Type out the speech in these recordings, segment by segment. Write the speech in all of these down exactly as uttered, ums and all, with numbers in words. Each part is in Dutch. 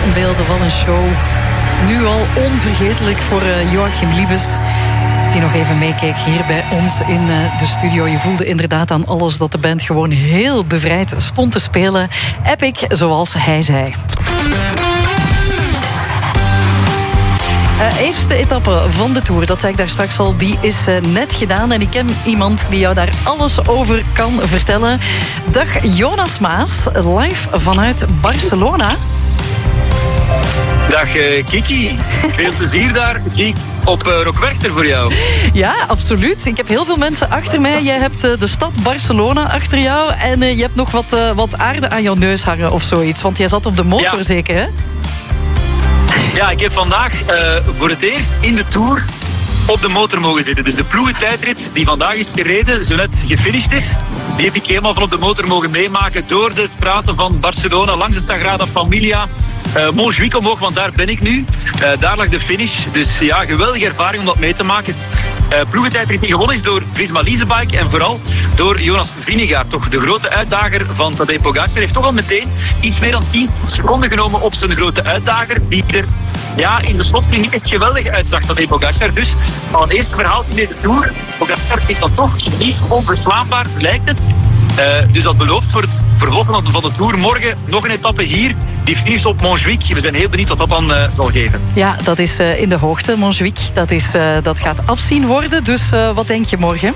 beelden, wat een show. Nu al onvergetelijk voor uh, Joachim Liebes, die nog even meekeek hier bij ons in uh, de studio. Je voelde inderdaad aan alles dat de band gewoon heel bevrijd stond te spelen. Epic, zoals hij zei. Uh, eerste etappe van de Tour, dat zei ik daar straks al, die is uh, net gedaan. En ik ken iemand die jou daar alles over kan vertellen. Dag Jonas Maas, live vanuit Barcelona. Dag uh, Kiki, veel plezier daar. Zie ik op uh, Rock Werchter voor jou. Ja, absoluut. Ik heb heel veel mensen achter mij. Jij hebt uh, de stad Barcelona achter jou. En uh, je hebt nog wat, uh, wat aarde aan jouw neus hangen of zoiets. Want jij zat op de motor, ja. Zeker, hè? Ja, ik heb vandaag uh, voor het eerst in de Tour op de motor mogen zitten. Dus de ploegentijdrit die vandaag is gereden, zo net gefinished is, die heb ik helemaal van op de motor mogen meemaken door de straten van Barcelona, langs de Sagrada Familia, uh, Montjuïc omhoog, want daar ben ik nu. Uh, daar lag de finish. Dus ja, geweldige ervaring om dat mee te maken. Uh, ploegentijdrit die gewonnen is door Visma Leasebike en vooral door Jonas Vingegaard. Toch de grote uitdager van Tadej Pogacar. Heeft toch al meteen iets meer dan tien seconden genomen op zijn grote uitdager, die er ja, in de slotring niet echt geweldig uitzag, Tadej Pogacar. Dus al een eerste verhaal in deze Tour. Pogacar is dan toch niet onverslaanbaar, lijkt het. Uh, dus dat belooft voor het vervolg van de Tour. Morgen nog een etappe hier. Die finish op Montjuïc. We zijn heel benieuwd wat dat dan uh, zal geven. Ja, dat is uh, in de hoogte, Montjuïc. Dat, is, uh, dat gaat afzien worden. Dus uh, wat denk je morgen?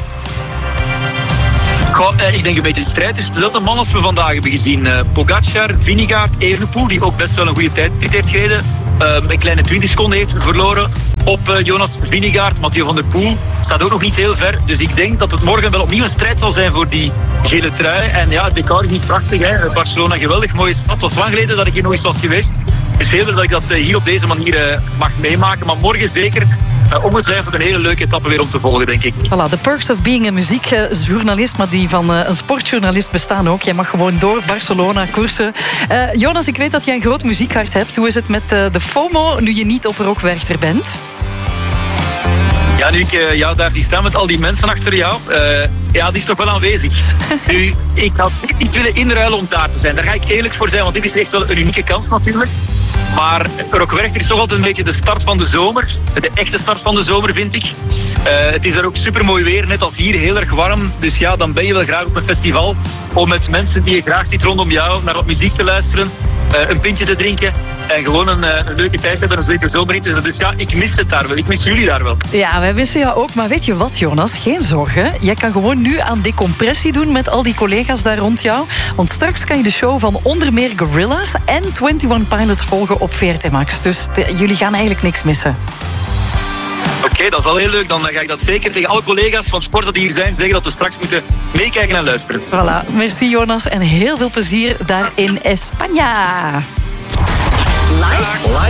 Goh, uh, ik denk een beetje de strijd tussen dezelfde man als we vandaag hebben gezien. Uh, Pogacar, Vingegaard, Evenepoel, die ook best wel een goede tijd heeft gereden. Uh, een kleine twintig seconden heeft verloren op uh, Jonas Vingegaard. Mathieu van der Poel staat ook nog niet heel ver. Dus ik denk dat het morgen wel opnieuw een strijd zal zijn voor die gele trui. En ja, het decor is niet prachtig. Hè? Barcelona, geweldig mooie stad. Het was lang geleden dat ik hier nog eens was geweest. Het is heel leuk dat ik dat uh, hier op deze manier uh, mag meemaken. Maar morgen zeker uh, ongetwijfeld een hele leuke etappe weer om te volgen, denk ik. Voilà, the perks of being een muziekjournalist, maar die van uh, een sportjournalist bestaan ook. Jij mag gewoon door Barcelona koersen. Uh, Jonas, ik weet dat jij een groot muziekhart hebt. Hoe is het met uh, de FOMO nu je niet op Rock Werchter bent? Ja, nu ik uh, jou daar zie staan met al die mensen achter jou, uh, ja, die is toch wel aanwezig. Nu, ik had niet willen inruilen om daar te zijn. Daar ga ik eerlijk voor zijn, want dit is echt wel een unieke kans natuurlijk. Maar Rock Werchter is toch altijd een beetje de start van de zomer. De echte start van de zomer, vind ik. Uh, het is daar ook supermooi weer, net als hier, heel erg warm. Dus ja, dan ben je wel graag op een festival om met mensen die je graag ziet rondom jou naar wat muziek te luisteren. Uh, een pintje te drinken en gewoon een, uh, een leuke tijd hebben. Een leuke zomerrit. Dus ja, ik mis het daar wel. Ik mis jullie daar wel. Ja, wij missen jou ook. Maar weet je wat, Jonas? Geen zorgen. Jij kan gewoon nu aan decompressie doen met al die collega's daar rond jou. Want straks kan je de show van onder meer Gorillaz en eenentwintig Pilots volgen op V R T Max. Dus de, jullie gaan eigenlijk niks missen. Oké, okay, dat is al heel leuk. Dan ga ik dat zeker tegen alle collega's van Sporza die hier zijn zeggen dat we straks moeten meekijken en luisteren. Voilà, merci Jonas en heel veel plezier daar in España. Live, live.